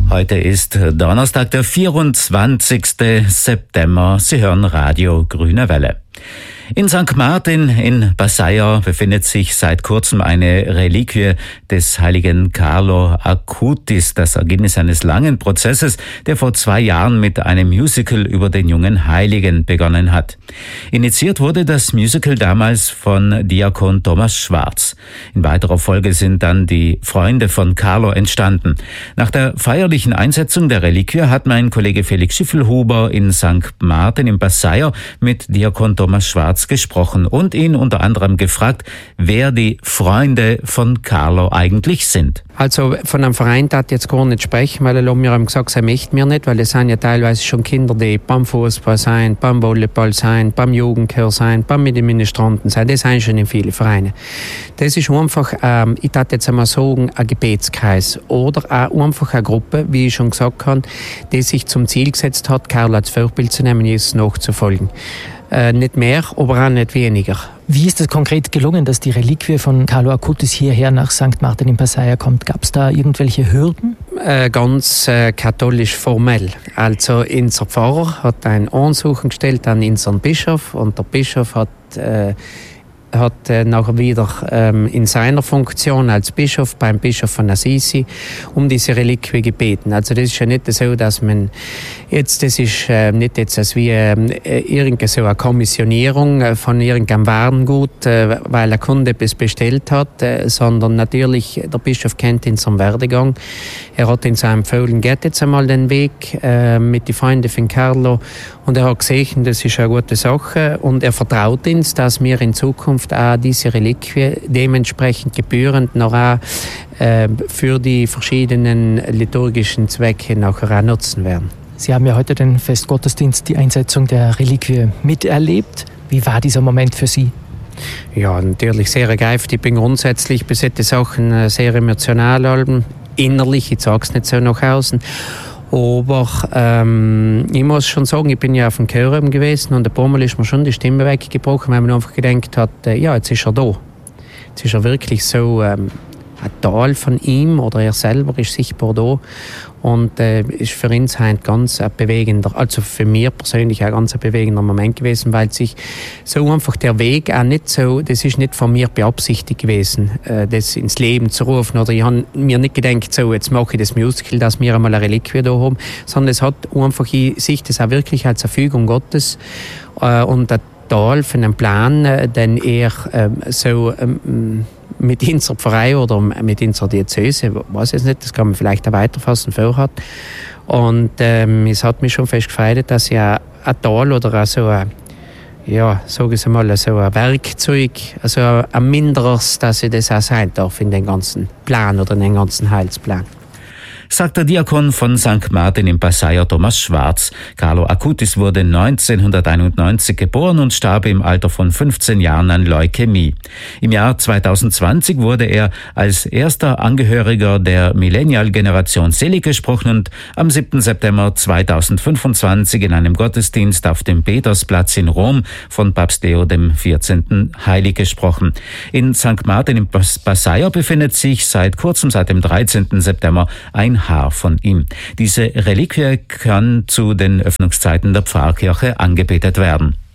Heute ist Donnerstag, der 24. September. Sie hören Radio Grüne Welle. In St. Martin in Passaia befindet sich seit kurzem eine Reliquie des heiligen Carlo Acutis, das Ergebnis eines langen Prozesses, der vor 2 Jahren mit einem Musical über den jungen Heiligen begonnen hat. Initiiert wurde das Musical damals von Diakon Thomas Schwarz. In weiterer Folge sind dann die Freunde von Carlo entstanden. Nach der feierlichen Einsetzung der Reliquie hat mein Kollege Felix Schiffelhuber in St. Martin in Passaia mit Diakon Thomas Schwarz gesprochen und ihn unter anderem gefragt, wer die Freunde von Carlo eigentlich sind. Also von einem Verein darf ich jetzt gar nicht sprechen, weil wir haben gesagt, er möchte mir nicht, weil es sind ja teilweise schon Kinder, die beim Fußball sein, beim Volleyball sein, beim Jugendchor sein, beim mit den Ministranten sein. Das sind schon in vielen Vereinen. Das ist einfach, ich darf jetzt einmal sagen, ein Gebetskreis oder auch einfach eine Gruppe, wie ich schon gesagt habe, die sich zum Ziel gesetzt hat, Carlo als Vorbild zu nehmen, Jesus nachzufolgen. Nicht mehr, aber auch nicht weniger. Wie ist es konkret gelungen, dass die Reliquie von Carlo Acutis hierher nach St. Martin in Passaia kommt? Gab es da irgendwelche Hürden? Ganz katholisch formell. Also unser Pfarrer hat ein Ansuchen gestellt an unseren Bischof und der Bischof hat nachher wieder in seiner Funktion als Bischof beim Bischof von Assisi um diese Reliquie gebeten. Also das ist ja nicht so, dass man jetzt, das ist nicht jetzt als wie irgendeine so eine Kommissionierung von irgendeinem Warengut, weil ein Kunde es bestellt hat, sondern natürlich, der Bischof kennt unseren Werdegang. Er hat uns empfohlen, geht jetzt einmal den Weg mit den Freunden von Carlo, und er hat gesehen, das ist eine gute Sache, und er vertraut uns, dass wir in Zukunft auch diese Reliquie dementsprechend gebührend noch auch für die verschiedenen liturgischen Zwecke nachher auch nutzen werden. Sie haben ja heute den Festgottesdienst, die Einsetzung der Reliquie miterlebt. Wie war dieser Moment für Sie? Ja, natürlich sehr ergreifend. Ich bin grundsätzlich bei solchen Sachen sehr emotional, innerlich, ich sage es nicht so nach außen. Aber ich muss schon sagen, ich bin ja auf dem Chor gewesen und ein paar Mal ist mir schon die Stimme weggebrochen, weil man einfach gedacht hat, ja, jetzt ist er da. Jetzt ist er wirklich so ein Teil von ihm oder er selber ist sichtbar da. Und ist für uns ganz ein bewegender, also für mich persönlich ein ganz bewegender Moment gewesen, weil sich so einfach der Weg auch nicht so, das ist nicht von mir beabsichtigt gewesen, das ins Leben zu rufen. Oder ich habe mir nicht gedacht, so jetzt mache ich das Musical, dass wir einmal eine Reliquie da haben, sondern es hat einfach, ich sehe das auch wirklich als eine Fügung Gottes und ein Teil von einem Plan, den er so mit unserem Verein oder mit unserer Diözese, weiß ich nicht, das kann man vielleicht auch weiterfassen, vorhat. Und es hat mich schon fest gefreut, dass ich ein Teil oder so ein, ja, sage ich mal, so ein Werkzeug, also ein Minderes, dass ich das auch sein darf in den ganzen Plan oder in den ganzen Heilsplan. Sagt der Diakon von St. Martin in Passaia Thomas Schwarz. Carlo Acutis wurde 1991 geboren und starb im Alter von 15 Jahren an Leukämie. Im Jahr 2020 wurde er als erster Angehöriger der Millennial-Generation selig gesprochen und am 7. September 2025 in einem Gottesdienst auf dem Petersplatz in Rom von Papst Leo XIV. Heilig gesprochen. In St. Martin in Passaia befindet sich seit kurzem, seit dem 13. September, ein Haar von ihm. Diese Reliquie kann zu den Öffnungszeiten der Pfarrkirche angebetet werden.